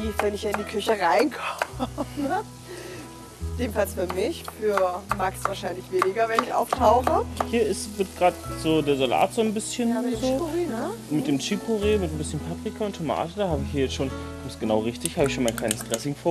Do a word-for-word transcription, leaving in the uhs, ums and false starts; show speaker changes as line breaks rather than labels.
tief, wenn ich in die Küche reinkomme. Jedenfalls für mich, für Max wahrscheinlich weniger, wenn ich auftauche.
Hier ist, wird gerade so der Salat so ein bisschen
Ja, mit dem
so.
Chicorée, ne?
Mit dem Chicorée, mit ein bisschen Paprika und Tomate. Da habe ich hier jetzt schon, das ist genau richtig, habe ich schon mein kleines Dressing vor.